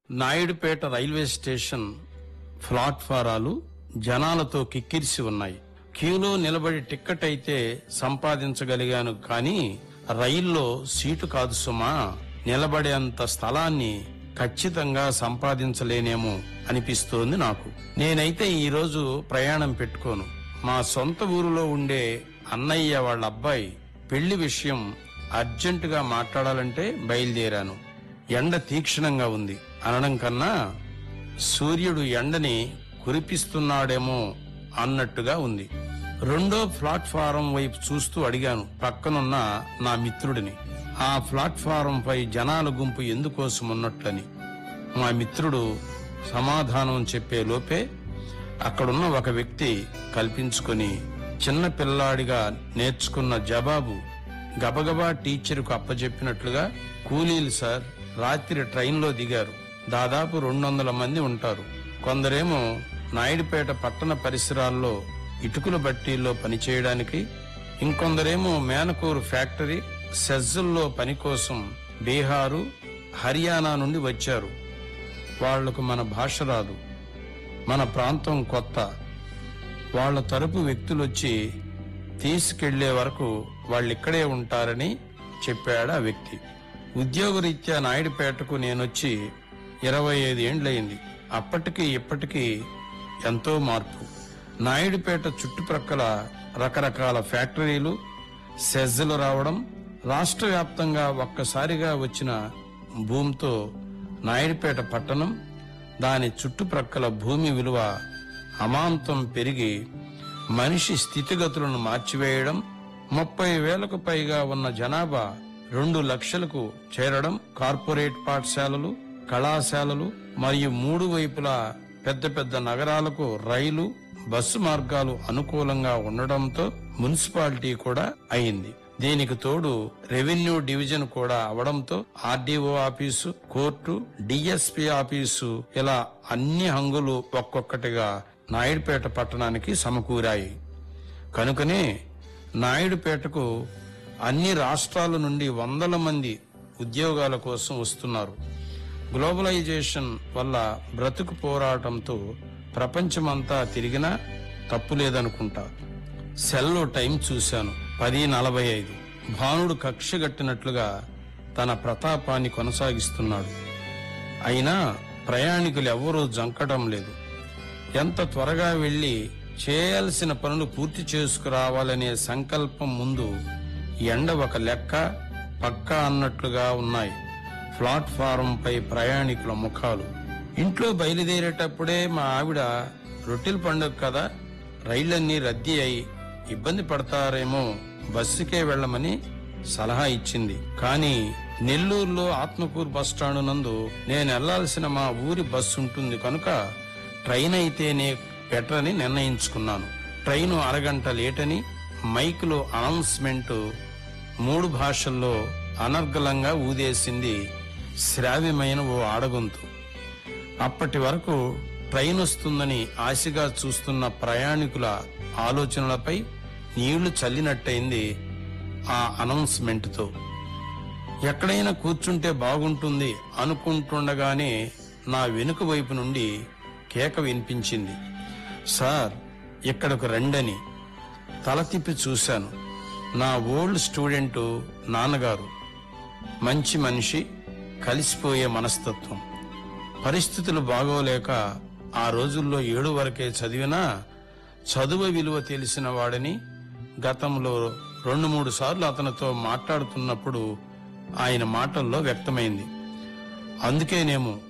Naidupeta railway station ప్లాట్ఫారాలు జనాలతో కిక్కిరిసి ఉన్నాయి. క్యూలో నిలబడి టిక్కెట్ అయితే సంపాదించగలిగాను, కానీ రైల్లో సీటు కాదు సుమా. నిలబడేంత స్థలాన్ని ఖచ్చితంగా సంపాదించలేనేమో అనిపిస్తోంది నాకు. నేనైతే ఈరోజు ప్రయాణం పెట్టుకోను. మా సొంత ఊరిలో ఉండే అన్నయ్య వాళ్ళ అబ్బాయి పెళ్లి విషయం అర్జెంటుగా మాట్లాడాలంటే బయలుదేరాను. ఎండ తీక్షణంగా ఉంది అనడం కన్నా సూర్యుడు ఎండని కురిపిస్తున్నాడేమో అన్నట్టుగా ఉంది. రెండో ప్లాట్ఫారం వైపు చూస్తూ అడిగాను పక్కనున్న నా మిత్రుడిని, ఆ ప్లాట్ఫారం పై జనాల గుంపు ఎందుకోసం ఉన్నట్లని. మా మిత్రుడు సమాధానం చెప్పే లోపే అక్కడున్న ఒక వ్యక్తి కల్పించుకొని చిన్న పిల్లాడిగా నేర్చుకున్న జవాబు గబగబా టీచర్కు అప్పచెప్పినట్లుగా, కూలీలు సార్, రాత్రి ట్రైన్లో దిగారు. దాదాపు 200 మంది ఉంటారు. కొందరేమో నాయుడుపేట పట్టణ పరిసరాల్లో ఇటుకల బట్టీల్లో పనిచేయడానికి, ఇంకొందరేమో మేనకూరు ఫ్యాక్టరీ సెజ్జుల్లో పని కోసం బీహారు, హర్యానా నుండి వచ్చారు. వాళ్లకు మన భాష రాదు, మన ప్రాంతం కొత్త. వాళ్ల తరపు వ్యక్తులొచ్చి తీసుకెళ్లే వరకు వాళ్ళిక్కడే ఉంటారని చెప్పాడు ఆ వ్యక్తి. ఉద్యోగరీత్యా నాయుడుపేటకు నేనొచ్చి 25 ఏండ్లయింది. అప్పటికి ఇప్పటికీ ఎంతో మార్పు. నాయుడుపేట చుట్టుప్రక్కల రకరకాల ఫ్యాక్టరీలు, సెజ్జలు రావడం, రాష్ట్ర వ్యాప్తంగా ఒక్కసారిగా వచ్చిన భూమితో నాయుడుపేట పట్టణం, దాని చుట్టుప్రక్కల భూమి విలువ అమాంతం పెరిగి మనిషి స్థితిగతులను మార్చివేయడం, 30,000కు పైగా ఉన్న జనాభా 2 లక్షలకు చేరడం, కార్పొరేట్ పాఠశాలలు, కళాశాలలు మరియు 3 వైపులా పెద్ద పెద్ద నగరాలకు రైలు, బస్సు మార్గాలు అనుకూలంగా ఉండడంతో మున్సిపాలిటీ కూడా అయింది. దీనికి తోడు రెవెన్యూ డివిజన్ కూడా అవడంతో RDO office, court, DSP office, ఇలా అన్ని హంగులు ఒక్కొక్కటిగా నాయుడుపేట పట్టణానికి సమకూరాయి. కనుకనే నాయుడుపేటకు అన్ని రాష్ట్రాల నుండి 100 మంది ఉద్యోగాల కోసం వస్తున్నారు. గ్లోబలైజేషన్ వల్ల బ్రతుకు పోరాటంతో ప్రపంచమంతా తిరిగినా తప్పులేదనుకుంటా. సెల్లో టైం చూశాను, 10:45. భానుడు కక్షగట్టినట్లుగా తన ప్రతాపాన్ని కొనసాగిస్తున్నాడు. అయినా ప్రయాణికులు ఎవ్వరూ జంకడం లేదు. ఎంత త్వరగా వెళ్లి చేయాల్సిన పనులు పూర్తి చేసుకురావాలనే సంకల్పం ముందు ఎండ ఒక లెక్క పక్కా అన్నట్లుగా ఉన్నాయి ప్లాట్ఫారం పై ప్రయాణికుల ముఖాలు. ఇంట్లో బయలుదేరేటప్పుడే మా ఆవిడ రొట్టెల పండుగ కదా, రైళ్లన్నీ రద్దీ అయి ఇబ్బంది పడతారేమో, బస్సుకే వెళ్లమని సలహా ఇచ్చింది. కానీ నెల్లూరులో ఆత్మకూరు బస్టాండ్ నందు నేను వెళ్లాల్సిన మా ఊరి బస్సు ఉంటుంది కనుక ట్రైన్ అయితేనే బెటర్ అని నిర్ణయించుకున్నాను. ట్రైను అరగంట లేటని మైకులో అనౌన్స్మెంట్ 3 భాషల్లో అనర్గళంగా ఊదేసింది శ్రావ్యమైన ఓ ఆడగొంతు. అప్పటి వరకు ట్రైన్ వస్తుందని ఆశగా చూస్తున్న ప్రయాణికుల ఆలోచనలపై నీళ్లు చల్లినట్టయింది ఆ అనౌన్స్మెంట్తో. ఎక్కడైనా కూర్చుంటే బాగుంటుంది అనుకుంటుండగానే నా వెనుక వైపు నుండి కేక వినిపించింది, సార్ ఇక్కడకు రండని. తల తిప్పి చూశాను. నా ఓల్డ్ స్టూడెంటు నాన్నగారు. మంచి మనిషి, కలిసిపోయే మనస్తత్వం. పరిస్థితులు బాగోలేక ఆ రోజుల్లో 7 వరకే చదివినా చదువు విలువ తెలిసిన వాడని గతంలో 2-3 సార్లు అతనితో మాట్లాడుతున్నప్పుడు ఆయన మాటల్లో వ్యక్తమైంది. అందుకేనేమో